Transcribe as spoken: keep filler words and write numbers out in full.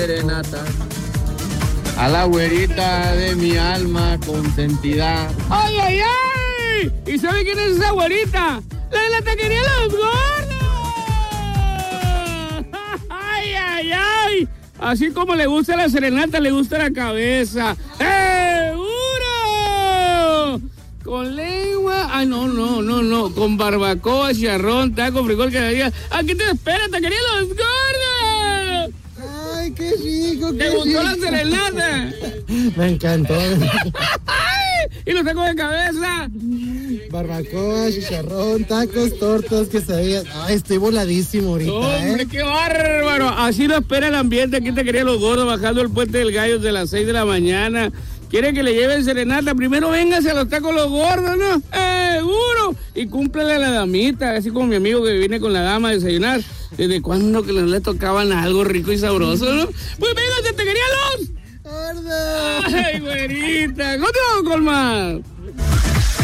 serenata a la güerita de mi alma consentida. ¡Ay, ay, ay! ¿Y sabe quién es esa güerita? ¡La de la taquería Los Gordos! ¡Ay, ay, ay! Así como le gusta la serenata, le gusta la cabeza. ¡Seguro! Con lengua... Ay, no, no, no, no. Con barbacoa, chicharrón, taco, frijol, quesadilla. Aquí te espera, taquería Los Gordos. ¡Ay, qué rico! ¿Te gustó rico la serenata? Me encantó. ¿Y los tacos de cabeza? Barbacoa, chicharrón, tacos, tortas, quesadillas. Ay, estoy voladísimo ahorita, ¡Hombre, ¿eh? qué bárbaro! Así lo espera el ambiente. Aquí te quería Los Gordos, bajando el puente del Gallo de las seis de la mañana. ¿Quieren que le lleven serenata? Primero véngase a los tacos Los Gordos, ¿no? ¡Seguro! Y cúmplele a la damita, así como mi amigo que viene con la dama a desayunar. ¿Desde cuándo que le tocaban algo rico y sabroso, no? Pues véngase, te quería Los... ¡Gordo! ¡Ay, güerita! ¿Cómo te vamos con más?